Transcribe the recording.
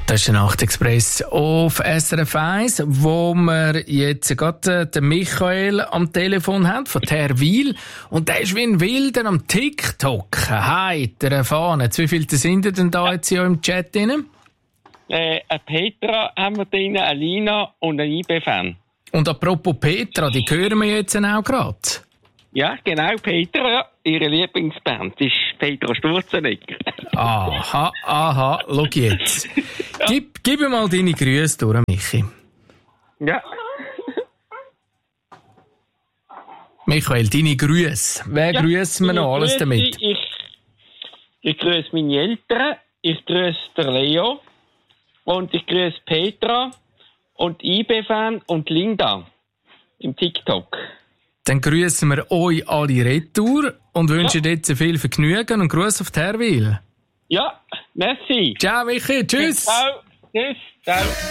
Das ist der Nachtexpress auf SRF 1, wo wir jetzt gerade den Michael am Telefon haben, von Terwil. Und der ist wie ein Wilder am TikTok. Heiter Fahne. Wie viele sind denn da jetzt hier im Chat drin? Eine Petra haben wir drin, eine Lina und ein IB-Fan. Und apropos Petra, die hören wir jetzt auch gerade. Ja, genau, Petra, ja. Ihre Lieblingsband ist Petra Sturzenegger. Aha, schau jetzt. Gib mir mal deine Grüße durch, Michi. Ja. Michael, deine Grüße. Wer grüßen wir noch alles damit? Ich grüße meine Eltern, ich grüße den Leo und ich grüße Petra und IB-Fan und Linda im TikTok. Dann grüßen wir euch alle retour und wünschen dir jetzt viel Vergnügen und Gruß auf Terwil. Ja, merci. Ciao, Michi. Tschüss. Ciao. Tschüss. Ciao.